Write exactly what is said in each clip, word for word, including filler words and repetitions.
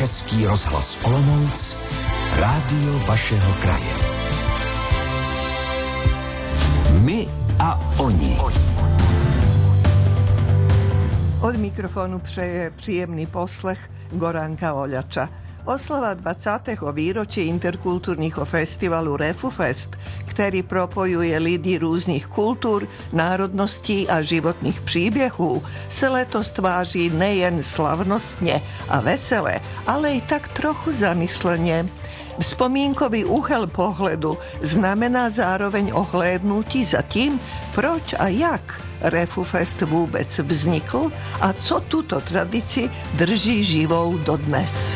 Český rozhlas Olomouc, rádio vašeho kraje. My a oni. Od mikrofonu přeje příjemný poslech Goranka Oljača. Oslava dvacátého výročí interkulturního festivalu Refufest, který propojuje lidi různých kultur, národností a životních příběhů, se letos tváří nejen slavnostně a vesele, ale i tak trochu zamysleně. Vzpomínkový úhel pohledu znamená zároveň ohlédnutí za tím, proč a jak Refufest vůbec vznikl a co tuto tradici drží živou dodnes.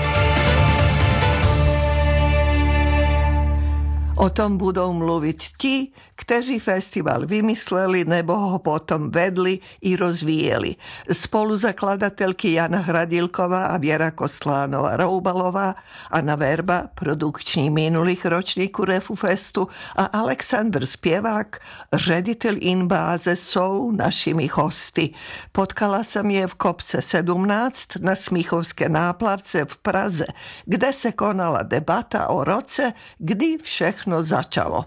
O tom budou mluvit ti, kteří festival vymysleli nebo ho potom vedli i rozvíjeli. Spoluzakladatelky Jana Hradilková a Věra Kostlánová-Roubalová, Anna Verba, produkční minulých ročníků Refufestu, a Alexandr Zpěvák, ředitel Inbáze, jsou našimi hosty. Potkala jsem je v Kopce sedmnáct na Smíchovské náplavce v Praze, kde se konala debata o roce, kdy všechno začalo.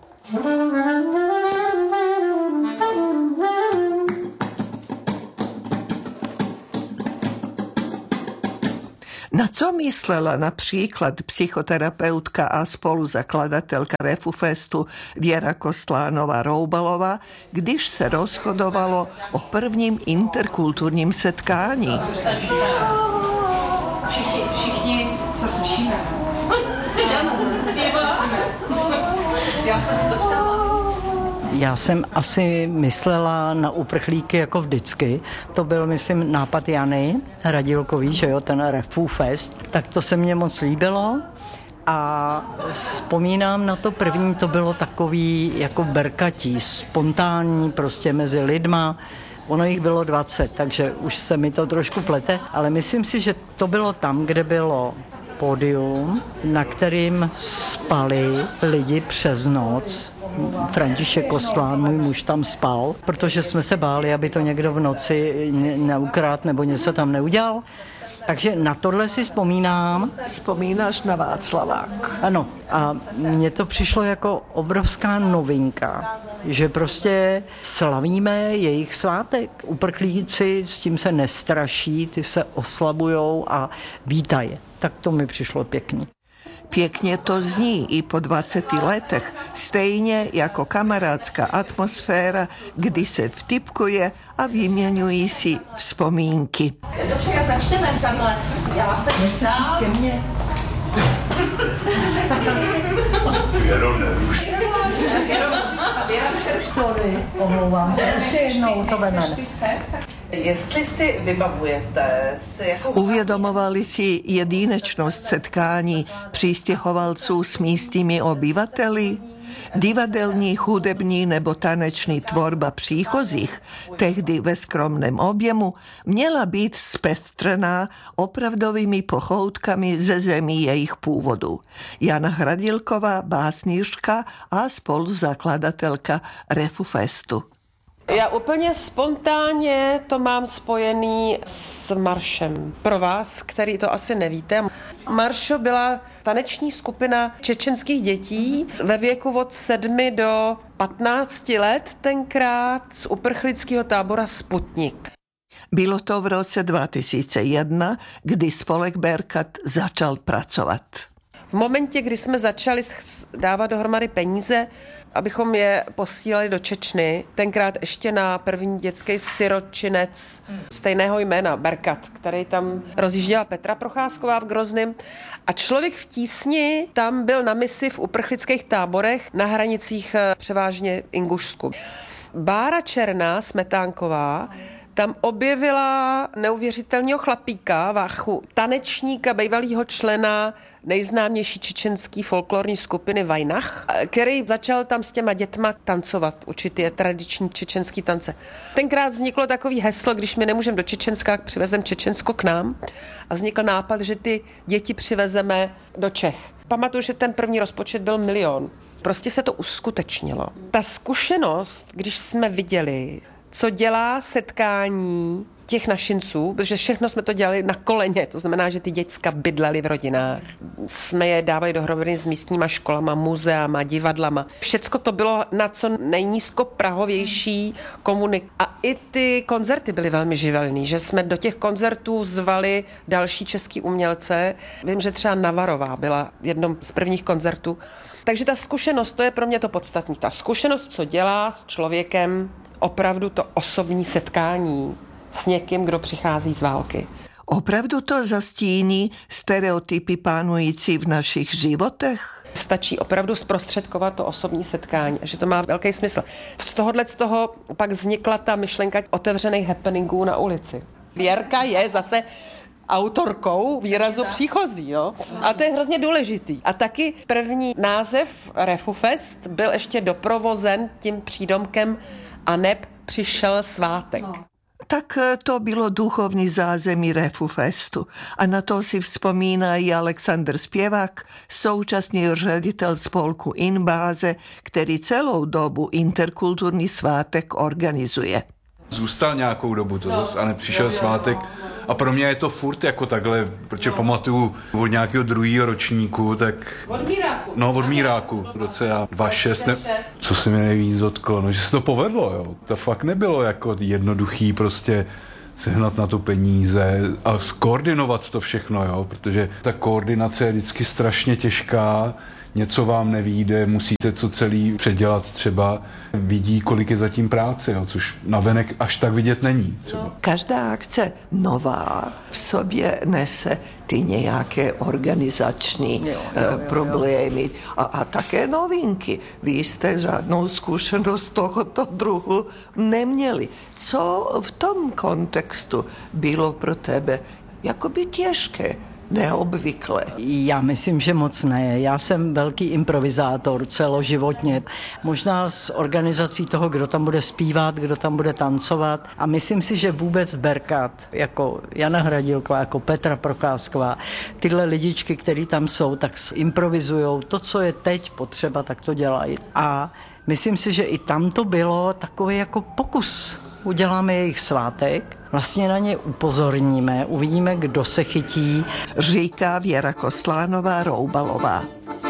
Na co myslela například psychoterapeutka a spoluzakladatelka Refufestu Věra Kostlánová-Roubalová, když se rozhodovalo o prvním interkulturním setkání? Všichni, všichni, co slyšíme. Já jsem si to přála. Já jsem asi myslela na uprchlíky jako vždycky. To byl, myslím, nápad Jany Hradilkový, že jo, ten Refufest. Tak to se mně moc líbilo. A vzpomínám na to první, to bylo takový jako berkatí, spontánní prostě mezi lidma. Ono jich bylo dvacet, takže už se mi to trošku plete, ale myslím si, že to bylo tam, kde bylo pódium, na kterým spali lidi přes noc. František Kostlán, můj muž, tam spal, protože jsme se báli, aby to někdo v noci neukradl nebo něco tam neudělal. Takže na tohle si vzpomínám. Vzpomínáš na Václavák. Ano, a mně to přišlo jako obrovská novinka, že prostě slavíme jejich svátek. Uprchlíci s tím se nestraší, ty se oslabujou a vítají. Tak to mi přišlo pěkný. Pěkně to zní i po dvaceti letech, stejně jako kamarádská atmosféra, kdy se vtipkuje a vyměňují si vzpomínky. Dobře, jak začneme, přátelé. Já vás tak vítám. Ke mně. Věro, neruš. Věra, přeruš. Sorry, omlouvám. Ještě jednou to vezmeme. Jestli si vybavujete, si jako... Uvědomovali si jedinečnost setkání přistěhovalců s místními obyvateli? Divadelní, hudební nebo taneční tvorba příchozích, tehdy ve skromném objemu, měla být zpestřená opravdovými pochoutkami ze zemí jejich původu. Jana Hradilková, básnířka a spoluzakladatelka Refufestu. Já úplně spontánně to mám spojený s maršem. Pro vás, který to asi nevíte, Maršo byla taneční skupina čečenských dětí ve věku od sedmi do patnácti let, tenkrát z uprchlického tábora Sputnik. Bylo to v roce dva tisíce jedna, kdy spolek Berkat začal pracovat. V momentě, kdy jsme začali dávat dohromady peníze, abychom je posílali do Čečny, tenkrát ještě na první dětský siročinec stejného jména, Berkat, který tam rozjížděla Petra Procházková v Grozném. A Člověk v tísni tam byl na misi v uprchlických táborech na hranicích převážně Ingušsku. Bára Černá Smetánková tam objevila neuvěřitelného chlapíka, Váchu, tanečníka, bývalýho člena nejznámější čečenský folklorní skupiny Vajnach, který začal tam s těma dětma tancovat, učit je tradiční čečenský tance. Tenkrát vzniklo takový heslo, když my nemůžeme do Čečenska, přivezem Čečensko k nám, a vznikl nápad, že ty děti přivezeme do Čech. Pamatuju, že ten první rozpočet byl milion. Prostě se to uskutečnilo. Ta zkušenost, když jsme viděli co dělá setkání těch našinců, protože všechno jsme to dělali na koleně, to znamená, že ty děcka bydlely v rodinách. Jsme je dávali dohromady s místníma školama, muzeama, divadlama. Všecko to bylo na co nejnízkoprahovější komunik. A i ty koncerty byly velmi živelný, že jsme do těch koncertů zvali další český umělce. Vím, že třeba Navarová byla jednom z prvních koncertů. Takže ta zkušenost, to je pro mě to podstatné. Ta zkušenost, co dělá s člověkem, opravdu to osobní setkání s někým, kdo přichází z války. Opravdu to zastíní stereotypy panující v našich životech? Stačí opravdu zprostředkovat to osobní setkání, že to má velký smysl. Z tohohle z toho pak vznikla ta myšlenka otevřených happeningů na ulici. Věrka je zase autorkou výrazu příchozí, jo? A to je hrozně důležitý. A taky první název Refufest byl ještě doprovozen tím přídomkem a neb přišel svátek. No. Tak to bylo duchovní zázemí Refufestu. A na to si vzpomíná i Aleksandr Spěvák, současný ředitel spolku Inbáze, který celou dobu interkulturní svátek organizuje. Zůstal nějakou dobu, to zase, a nepřišel svátek. A pro mě je to furt jako takhle, protože pamatuju od nějakého druhého ročníku, tak... Od Míráku. No, od Míráku. V roce dva šest, ne... co se mi nejvíc dotklo, no, že se to povedlo, jo. To fakt nebylo jako jednoduchý prostě sehnat na to peníze a skoordinovat to všechno, jo, protože ta koordinace je vždycky strašně těžká, něco vám nevyjde, musíte co celý předělat třeba, vidí, kolik je zatím práce, jo, což navenek až tak vidět není. Třeba. Každá akce nová v sobě nese ty nějaké organizační jo, jo, jo, problémy a, a také novinky. Vy jste žádnou zkušenost tohoto druhu neměli. Co v tom kontextu bylo pro tebe jakoby těžké? Neobvykle. Já myslím, že moc ne. Já jsem velký improvizátor celoživotně. Možná s organizací toho, kdo tam bude zpívat, kdo tam bude tancovat. A myslím si, že vůbec Berkat, jako Jana Hradilková, jako Petra Procházková, tyhle lidičky, které tam jsou, tak improvizujou. To, co je teď potřeba, tak to dělají. A myslím si, že i tam to bylo takový jako pokus. Uděláme jejich svátek, vlastně na ně upozorníme, uvidíme, kdo se chytí. Říká Věra Kostlánová-Roubalová.